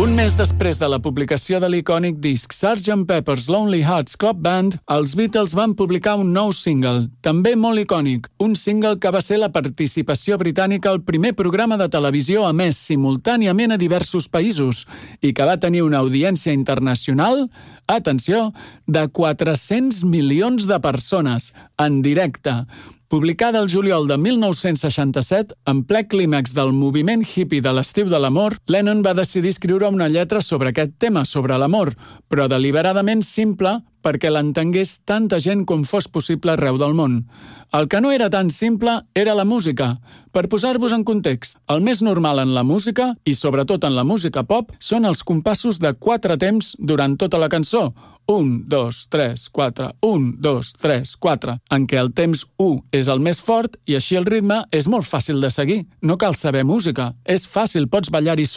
Un mes després de la publicació de l'icònic disc Sgt. Pepper's Lonely Hearts Club Band, els Beatles van publicar un nou single, també molt icònic, un single que va ser la participació britànica al primer programa de televisió emès simultàniament a diversos països i que va tenir una audiència internacional, atenció, de 400 milions de persones, en directe. Publicada el juliol de 1967, en ple clímax del moviment hippie de l'estiu de l'amor, Lennon va decidir escriure una lletra sobre aquest tema, sobre l'amor, però deliberadament simple perquè l'entengués tanta gent com fos possible arreu del món. El que no era tan simple era la música. Per posar-vos en context, el més normal en la música, i sobretot en la música pop, són els compassos de 4 temps durant tota la cançó. 1, 2, 3, 4, 1, 2, 3, 4, en què el temps 1 és el més fort i així el ritme és molt fàcil de seguir. No cal saber música. És fàcil, pots ballar-hi